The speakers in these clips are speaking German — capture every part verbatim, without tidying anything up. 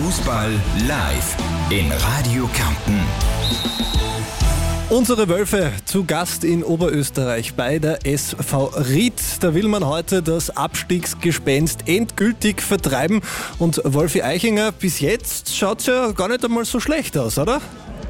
Fußball live in Radio Kärnten. Unsere Wölfe zu Gast in Oberösterreich bei der S V Ried. Da will man heute das Abstiegsgespenst endgültig vertreiben. Und Wolfi Eichinger, bis jetzt schaut es ja gar nicht einmal so schlecht aus, oder?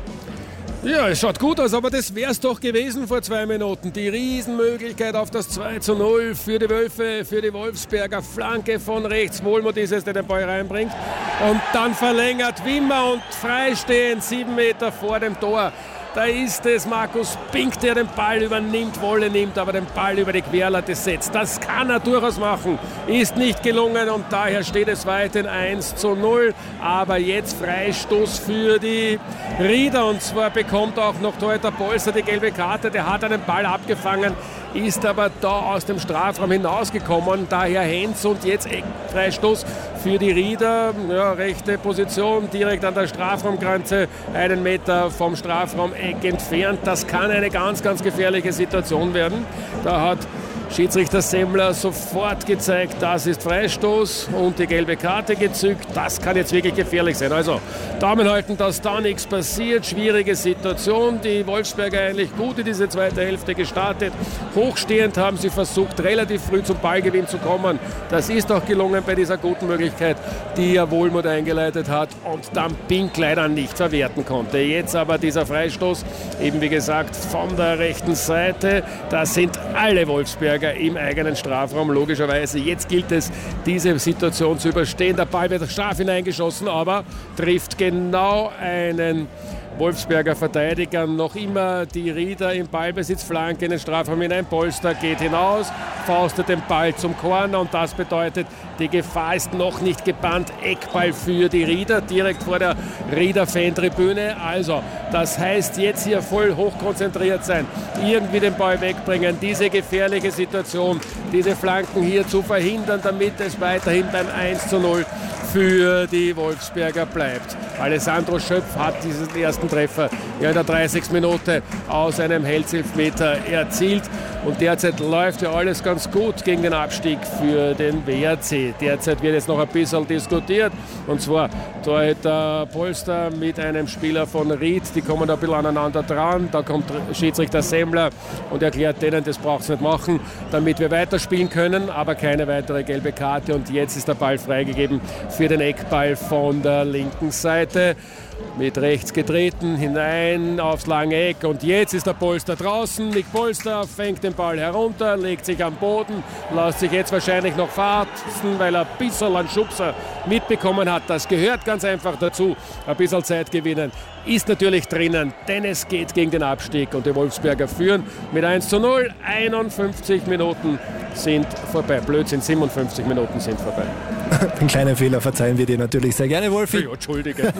Ja, es schaut gut aus, aber das wäre es doch gewesen vor zwei Minuten. Die Riesenmöglichkeit auf das zwei zu null für die Wölfe, für die Wolfsberger. Flanke von rechts, Wohlmuth ist es, der den Ball reinbringt. Und dann verlängert Wimmer und freistehend, sieben Meter vor dem Tor. Da ist es Markus Pink, der den Ball übernimmt, Wolle nimmt, aber den Ball über die Querlatte setzt. Das kann er durchaus machen, ist nicht gelungen und daher steht es weiterhin eins zu null. Aber jetzt Freistoß für die Rieder und zwar bekommt auch noch Torhüter Polster die gelbe Karte. Der hat einen Ball abgefangen, ist aber da aus dem Strafraum hinausgekommen. Daher Hens und jetzt Freistoß für die Rieder. Ja, rechte Position, direkt an der Strafraumgrenze, einen Meter vom Strafraum-Eck entfernt. Das kann eine ganz, ganz gefährliche Situation werden. Da hat Schiedsrichter Semmler sofort gezeigt, das ist Freistoß und die gelbe Karte gezückt. Das kann jetzt wirklich gefährlich sein. Also Daumen halten, dass da nichts passiert. Schwierige Situation. Die Wolfsberger eigentlich gut in diese zweite Hälfte gestartet. Hochstehend haben sie versucht, relativ früh zum Ballgewinn zu kommen. Das ist auch gelungen bei dieser guten Möglichkeit, die ja Wohlmuth eingeleitet hat und dann Pink leider nicht verwerten konnte. Jetzt aber dieser Freistoß, eben wie gesagt, von der rechten Seite. Da sind alle Wolfsberger im eigenen Strafraum, logischerweise. Jetzt gilt es, diese Situation zu überstehen. Der Ball wird straff hineingeschossen, aber trifft genau einen Wolfsberger Verteidiger. Noch immer die Rieder im Ballbesitz, Flanke in den Strafraum hinein. Polster geht hinaus, faustet den Ball zum Corner und das bedeutet, die Gefahr ist noch nicht gebannt. Eckball für die Rieder, direkt vor der Rieder-Fan-Tribüne. Also, das heißt jetzt hier voll hochkonzentriert sein, irgendwie den Ball wegbringen, diese gefährliche Situation, diese Flanken hier zu verhindern, damit es weiterhin beim eins zu null für die Wolfsberger bleibt. Alessandro Schöpf hat diesen ersten Treffer ja in der dreißigsten Minute aus einem Helzelfmeter erzielt. Und derzeit läuft ja alles ganz gut gegen den Abstieg für den W R C. Derzeit wird jetzt noch ein bisschen diskutiert. Und zwar Torhüter Polster mit einem Spieler von Ried. Die kommen da ein bisschen aneinander dran. Da kommt Schiedsrichter Semmler und erklärt denen, das braucht es nicht machen, damit wir weiterspielen können. Aber keine weitere gelbe Karte. Und jetzt ist der Ball freigegeben für den Eckball von der linken Seite. Mit rechts getreten, hinein aufs lange Eck und jetzt ist der Polster draußen. Nick Polster fängt den Ball herunter, legt sich am Boden, lässt sich jetzt wahrscheinlich noch fassen, weil er ein bisschen einen Schubser mitbekommen hat. Das gehört ganz einfach dazu. Ein bisschen Zeit gewinnen ist natürlich drinnen, denn es geht gegen den Abstieg und die Wolfsberger führen mit eins zu null. einundfünfzig Minuten sind vorbei. Blödsinn, siebenundfünfzig Minuten sind vorbei. Ein kleiner Fehler verzeihen wir dir natürlich sehr gerne, Wolfi. Ja, Entschuldige. Ja,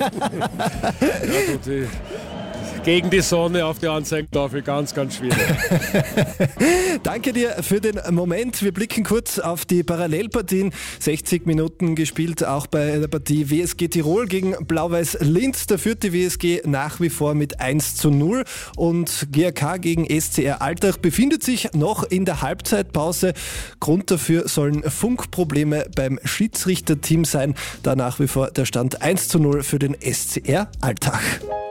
du, die, gegen die Sonne auf die Anzeigentafel, ganz, ganz schwierig. Danke dir für den Moment. Wir blicken kurz auf die Parallelpartien. sechzig Minuten gespielt, auch bei der Partie W S G Tirol gegen Blau-Weiß Linz. Da führt die W S G nach wie vor mit eins zu null. Und G A K gegen S C R Altach befindet sich noch in der Halbzeitpause. Grund dafür sollen Funkprobleme beim Schiedsrichterteam sein. Da nach wie vor der Stand eins zu null für den S C R Altach.